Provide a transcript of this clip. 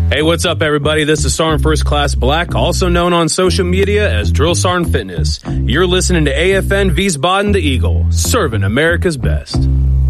Hey, what's up, everybody? This is Sergeant First Class Black, also known on social media as Drill Sergeant Fitness. You're listening to AFN Wiesbaden the Eagle, serving America's best.